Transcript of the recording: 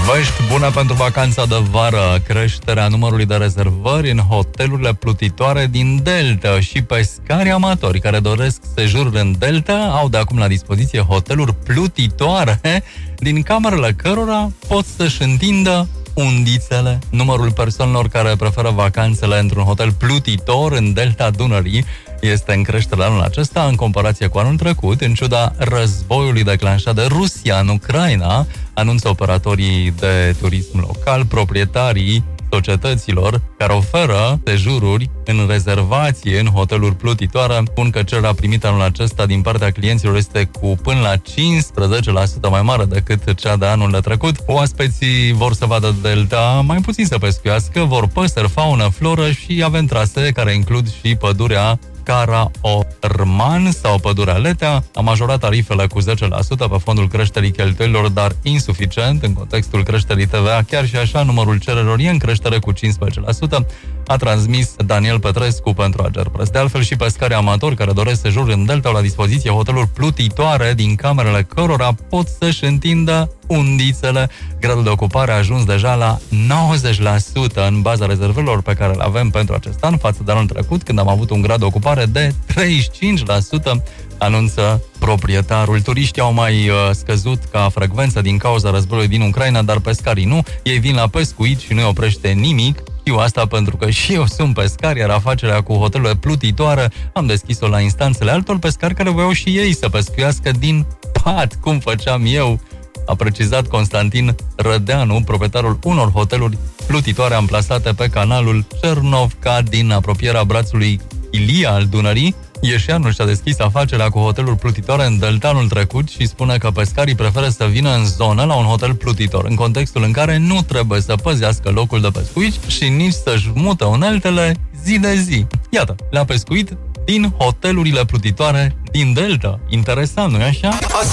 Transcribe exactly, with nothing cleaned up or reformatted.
Vești bune pentru vacanța de vară. Creșterea numărului de rezervări în hotelurile plutitoare din Delta și pescarii amatori care doresc sejururi în Delta au de acum la dispoziție hoteluri plutitoare din camerele cărora pot să-și întindă undițele. Numărul persoanelor care preferă vacanțele într-un hotel plutitor în Delta Dunării este în creștere anul acesta în comparație cu anul trecut, în ciuda războiului declanșat de Rusia în Ucraina, anunță operatorii de turism local, proprietarii societăților care oferă sejururi în rezervație în hoteluri plutitoare. Spun că cererea primită anul acesta din partea clienților este cu până la cincisprezece la sută mai mare decât cea de anul trecut. Oaspeții vor să vadă Delta, mai puțin să pescuiască, vor păsări, faună, floră și avem trasee care includ și pădurea Cara-Orman sau pădurea Letea. A majorat tarifele cu zece la sută pe fondul creșterii cheltuielilor, dar insuficient în contextul creșterii T V A. Chiar și așa, numărul cererilor e în creștere cu cincisprezece la sută, a transmis Daniel Petrescu pentru Agerpres. De altfel, și pescarii amatori care doresc sejur în Delta au la dispoziție hoteluri plutitoare din camerele cărora pot să-și întindă undițele. Gradul de ocupare a ajuns deja la nouăzeci la sută în baza rezervărilor pe care le avem pentru acest an, față de anul trecut, când am avut un grad de ocupare de treizeci și cinci la sută, anunță proprietarul. Turiștii au mai uh, scăzut ca frecvență din cauza războiului din Ucraina, dar pescarii nu. Ei vin la pescuit și nu îi oprește nimic. Știu asta pentru că și eu sunt pescar, iar afacerea cu hotelurile plutitoare am deschis-o la instanțele altor pescari care voiau și ei să pescuiască din pat, cum făceam eu, a precizat Constantin Rădeanu, proprietarul unor hoteluri plutitoare amplasate pe canalul Cernovca din apropierea brațului Ilia al Dunării. Ieșeanul și-a deschis afacerea cu hoteluri plutitoare în Delta anul trecut și spune că pescarii preferă să vină în zonă la un hotel plutitor, în contextul în care nu trebuie să păzească locul de pescuit și nici să-și mută uneltele zi de zi. Iată, le-a pescuit din hotelurile plutitoare din Delta. Interesant, nu-i așa?